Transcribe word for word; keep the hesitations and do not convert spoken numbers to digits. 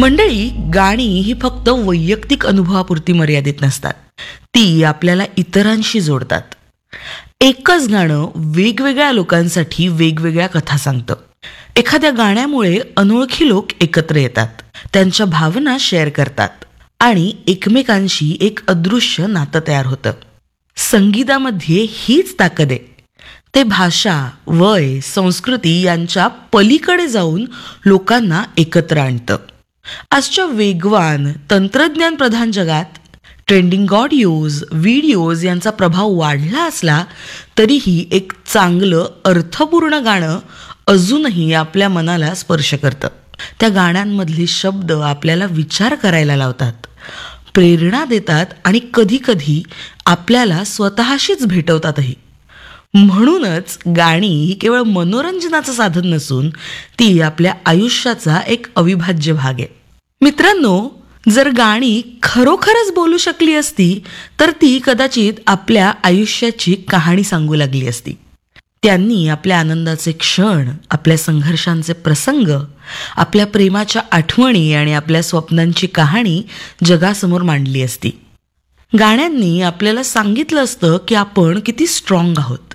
मंडळी, गाणी ही फक्त वैयक्तिक अनुभवापुरती मर्यादित नसतात. ती आपल्याला इतरांशी जोडतात. एकच गाणं वेगवेगळ्या लोकांसाठी वेगवेगळ्या कथा सांगतं. एखाद्या गाण्यामुळे अनोळखी लोक एकत्र येतात, त्यांच्या भावना शेअर करतात आणि एकमेकांशी एक अदृश्य नातं तयार होतं. संगीतामध्ये हीच ताकद आहे. ते भाषा, वय, संस्कृती यांच्या पलीकडे जाऊन लोकांना एकत्र आणतं. आजच्या वेगवान तंत्रज्ञान प्रधान जगात ट्रेंडिंग ऑडिओज, व्हिडिओज यांचा प्रभाव वाढला असला तरीही एक चांगलं अर्थपूर्ण गाणं अजूनही आपल्या मनाला स्पर्श करतं. त्या गाण्यांमधले शब्द आपल्याला विचार करायला लावतात, प्रेरणा देतात आणि कधीकधी आपल्याला स्वतःशीच भेटवतातही. म्हणूनच गाणी ही केवळ मनोरंजनाचं साधन नसून ती आपल्या आयुष्याचा एक अविभाज्य भाग आहे. मित्रांनो, जर गाणी खरोखरच बोलू शकली असती तर ती कदाचित आपल्या आयुष्याची कहाणी सांगू लागली असती. त्यांनी आपल्या आनंदाचे क्षण, आपल्या संघर्षांचे प्रसंग, आपल्या प्रेमाच्या आठवणी आणि आपल्या स्वप्नांची कहाणी जगासमोर मांडली असती. गाण्यांनी आपल्याला सांगितलं असतं की आपण किती स्ट्रॉंग आहोत,